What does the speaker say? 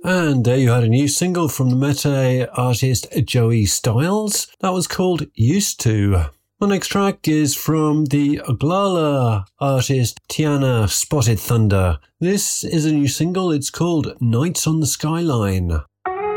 And there you had a new single from the Mete artist Joey Styles. That was called Used To. My next track is from the Oglala artist Tiana Spotted Thunder. This is a new single. It's called Nights on the Skyline.